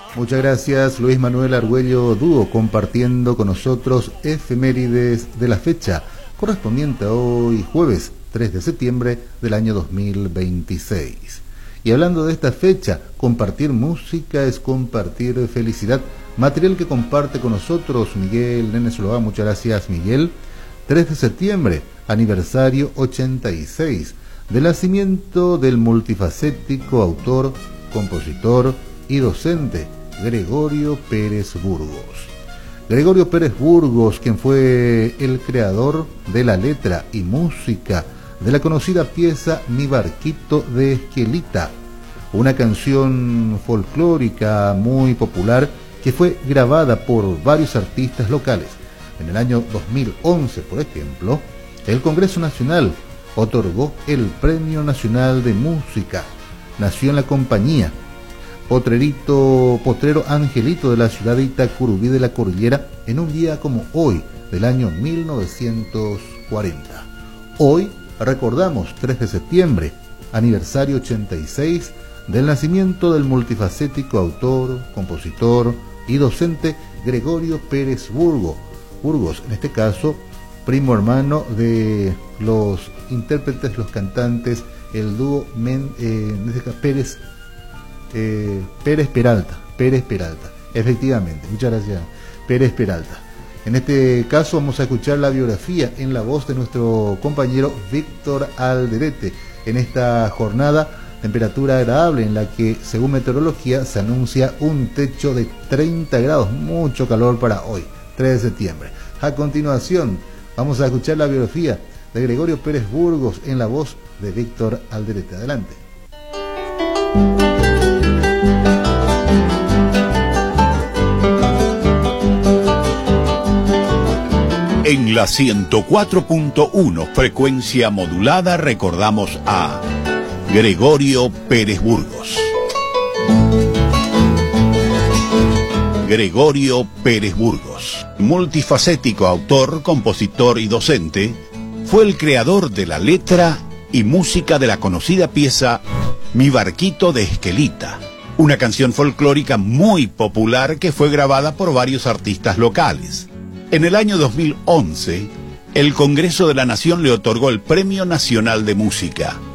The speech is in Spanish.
Muchas gracias, Luis Manuel Argüello Dúo, compartiendo con nosotros efemérides de la fecha, correspondiente a hoy, jueves 3 de septiembre del año 2026. Y hablando de esta fecha, compartir música es compartir felicidad, material que comparte con nosotros Miguel Nene Zuloaga. Muchas gracias, Miguel. 3 de septiembre, aniversario 86 del nacimiento del multifacético autor, compositor y docente Gregorio Pérez Burgos. Gregorio Pérez Burgos, quien fue el creador de la letra y música de la conocida pieza Mi barquito de Esquelita, una canción folclórica muy popular que fue grabada por varios artistas locales. En el año 2011, por ejemplo, el Congreso Nacional otorgó el Premio Nacional de Música. Nació en la compañía Potrero Angelito de la ciudad de Itacurubí de la Cordillera en un día como hoy del año 1940. Hoy recordamos 3 de septiembre, aniversario 86 del nacimiento del multifacético autor, compositor y docente Gregorio Pérez Burgos, en este caso primo hermano de los intérpretes, los cantantes, el dúo Pérez Peralta, efectivamente, muchas gracias, Pérez Peralta. En este caso vamos a escuchar la biografía en la voz de nuestro compañero Víctor Alderete. En esta jornada, temperatura agradable en la que, según meteorología, se anuncia un techo de 30 grados, mucho calor para hoy, 3 de septiembre. A continuación, vamos a escuchar la biografía de Gregorio Pérez Burgos en la voz de Víctor Alderete. Adelante. En la 104.1 frecuencia modulada recordamos a Gregorio Pérez Burgos. Gregorio Pérez Burgos, multifacético autor, compositor y docente, fue el creador de la letra y música de la conocida pieza Mi barquito de Esquelita, una canción folclórica muy popular que fue grabada por varios artistas locales. En el año 2011, el Congreso de la Nación le otorgó el Premio Nacional de Música.